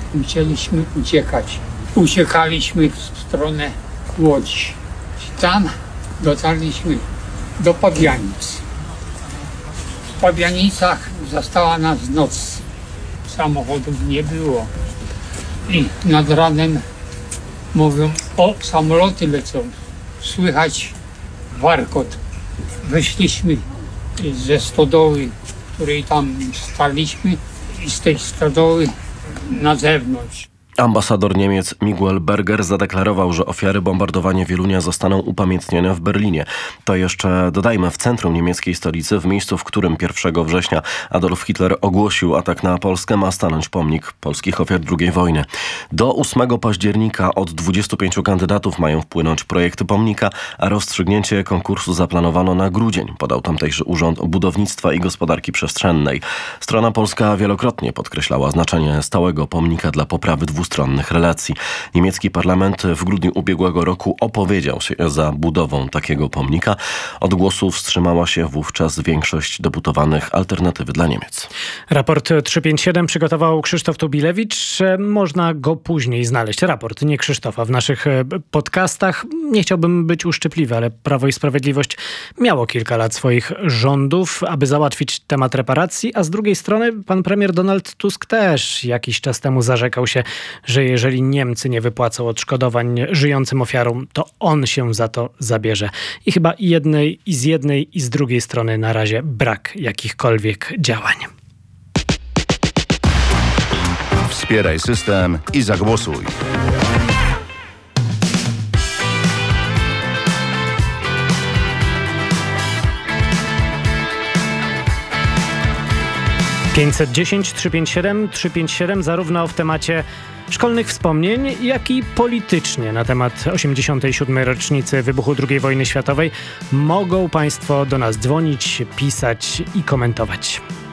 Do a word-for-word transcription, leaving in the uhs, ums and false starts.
musieliśmy uciekać. Uciekaliśmy w stronę Łodzi. Tam dotarliśmy do Pabianic. W Pabianicach zastała nas noc. Samochodów nie było. I nad ranem mówią, o, samoloty lecą. Słychać warkot. Wyszliśmy ze stodoły, w której tam staliśmy, i z tej stodoły na zewnątrz. Ambasador Niemiec Miguel Berger zadeklarował, że ofiary bombardowania Wielunia zostaną upamiętnione w Berlinie. To jeszcze dodajmy, w centrum niemieckiej stolicy, w miejscu, w którym pierwszego września Adolf Hitler ogłosił atak na Polskę, ma stanąć pomnik polskich ofiar drugiej wojny. Do ósmego października od dwudziestu pięciu kandydatów mają wpłynąć projekty pomnika, a rozstrzygnięcie konkursu zaplanowano na grudzień, podał tamtejszy Urząd Budownictwa i Gospodarki Przestrzennej. Strona polska wielokrotnie podkreślała znaczenie stałego pomnika dla poprawy dwustronnych relacji. Niemiecki parlament w grudniu ubiegłego roku opowiedział się za budową takiego pomnika. Od głosu wstrzymała się wówczas większość deputowanych Alternatywy dla Niemiec. Raport trzysta pięćdziesiąt siedem przygotował Krzysztof Tubilewicz. Można go później znaleźć. Raport, nie Krzysztofa, w naszych podcastach. Nie chciałbym być uszczypliwy, ale Prawo i Sprawiedliwość miało kilka lat swoich rządów, aby załatwić temat reparacji, a z drugiej strony pan premier Donald Tusk też jakiś czas temu zarzekał się, że jeżeli Niemcy nie wypłacą odszkodowań żyjącym ofiarom, to on się za to zabierze. I chyba i jednej, i z jednej, i z drugiej strony na razie brak jakichkolwiek działań. Wspieraj system i zagłosuj. pięćset dziesięć trzysta pięćdziesiąt siedem trzysta pięćdziesiąt siedem zarówno w temacie szkolnych wspomnień, jak i politycznie na temat osiemdziesiątej siódmej rocznicy wybuchu drugiej wojny światowej mogą Państwo do nas dzwonić, pisać i komentować.